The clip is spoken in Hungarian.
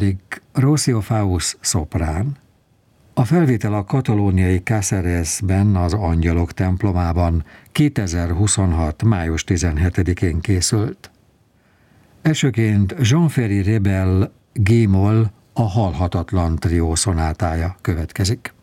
pedig Rocio Faust szoprán. A felvétel a katalóniai Cáceresben, az Angyalok templomában 2026. május 17-én készült. Elsőként Jean-Ferry Rebel G-moll, a Halhatatlan trió szonátája következik.